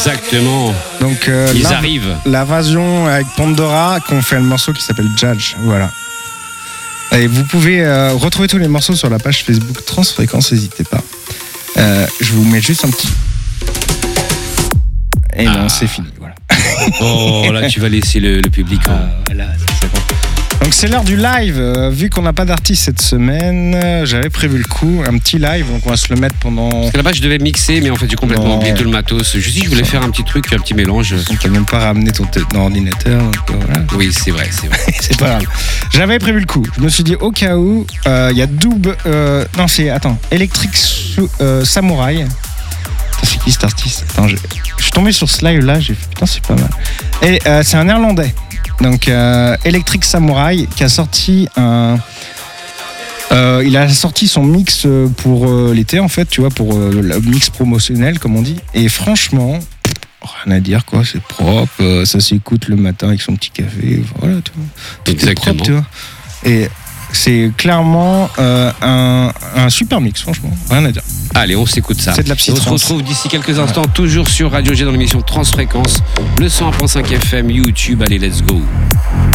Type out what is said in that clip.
Exactement. Donc, ils arrivent. L'invasion avec Pandora qu'on fait le morceau qui s'appelle Judge. Voilà. Et vous pouvez retrouver tous les morceaux sur la page Facebook Transfréquence, n'hésitez pas. Je vous mets juste un petit. Et non, c'est fini. Voilà. Oh, là, tu vas laisser le public. Voilà, c'est bon. Donc, c'est l'heure du live. Vu qu'on n'a pas d'artiste cette semaine, j'avais prévu le coup, un petit live. Donc, on va se le mettre pendant. Parce que là-bas, je devais mixer, mais en fait, j'ai complètement oublié tout le matos. Je voulais faire un petit truc, un petit mélange. On t'a même pas ramené ton ordinateur. Donc, voilà. Oui, c'est vrai. C'est pas grave. J'avais prévu le coup. Je me suis dit, au cas où, il y a double. Non, c'est. Attends. Electric Samurai. C'est qui cet artiste? Attends, je suis tombé sur ce live là, j'ai fait putain, c'est pas mal. Et c'est un néerlandais. Donc Electric Samurai qui a sorti un. Il a sorti son mix pour l'été en fait, tu vois, pour le mix promotionnel comme on dit. Et franchement, rien à dire quoi, c'est propre, ça s'écoute le matin avec son petit café, voilà, tout. Tout est propre, tu vois. Et c'est clairement un super mix, franchement, rien à dire. Allez, on s'écoute ça. C'est de la psytrance. On se retrouve d'ici quelques instants, toujours sur Radio G dans l'émission Transfréquence, le 101.5 FM, YouTube. Allez, let's go.